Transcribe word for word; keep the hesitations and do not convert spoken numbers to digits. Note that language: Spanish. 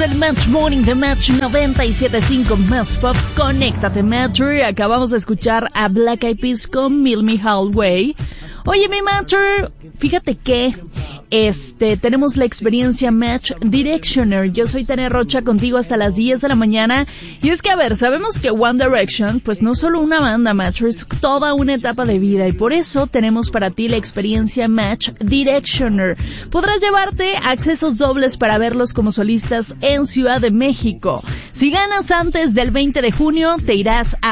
el Match Morning de Match noventa y siete punto cinco más pop. Conéctate, Matcher. Acabamos de escuchar a Black Eyed Peas con Meet Me Halfway. Oye, mi Matcher, fíjate que este tenemos la experiencia Match Directioner. Yo soy Tania Rocha, contigo hasta las diez de la mañana. Y es que, a ver, sabemos que One Direction, pues no solo una banda, Matcher, es toda una etapa de vida. Y por eso tenemos para ti la experiencia Match Directioner. Podrás llevarte accesos dobles para verlos como solistas en Ciudad de México. Si ganas antes del veinte de junio, te irás a